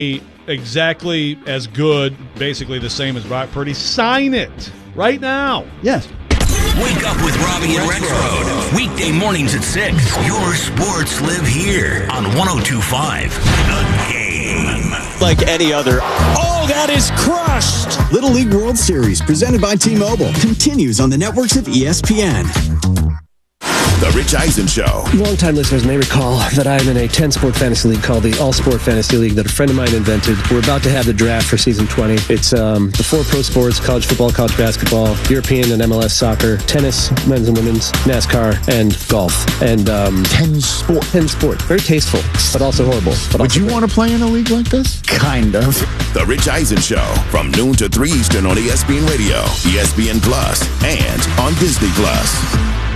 exactly as good, basically the same as Brock Purdy. Sign it right now. Yes. Wake up with Robbie and Rexroad. Weekday mornings at 6. Your sports live here on 102.5 The Game. Like any other. Oh, that is crushed. Little League World Series, presented by T-Mobile, continues on the networks of ESPN. The Rich Eisen Show. Longtime listeners may recall that I'm in a 10-sport fantasy league called the All-Sport Fantasy League that a friend of mine invented. We're about to have the draft for season 20. It's the 4 pro sports: college football, college basketball, European and MLS soccer, tennis, men's and women's, NASCAR, and golf. And 10 sport. 10 sport. Very tasteful, but also horrible. Would you want to play in a league like this? Kind of. The Rich Eisen Show, from noon to 3 Eastern on ESPN Radio, ESPN Plus, and on Disney Plus.